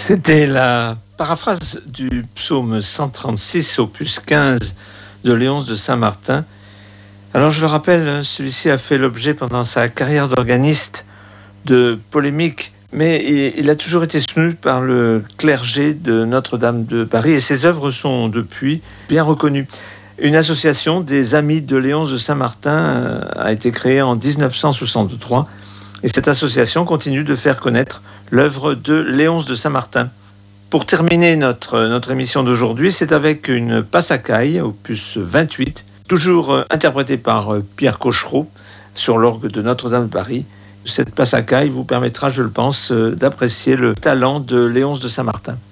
C'était la paraphrase du psaume 136, opus 15 de Léonce de Saint-Martin. Alors je le rappelle, celui-ci a fait l'objet pendant sa carrière d'organiste de polémiques, mais il a toujours été soutenu par le clergé de Notre-Dame de Paris et ses œuvres sont depuis bien reconnues. Une association des Amis de Léonce de Saint-Martin a été créée en 1963 et cette association continue de faire connaître l'œuvre de Léonce de Saint-Martin. Pour terminer notre émission d'aujourd'hui, c'est avec une passacaille, opus 28, toujours interprétée par Pierre Cochereau sur l'orgue de Notre-Dame de Paris. Cette passacaille vous permettra, je le pense, d'apprécier le talent de Léonce de Saint-Martin.